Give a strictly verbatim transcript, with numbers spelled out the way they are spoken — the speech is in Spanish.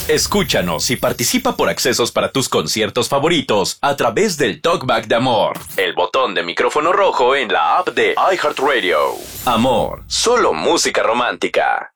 Escúchanos y participa por accesos para tus conciertos favoritos a través del Talkback de Amor, el botón de micrófono rojo en la app de iHeartRadio. Amor, solo música romántica.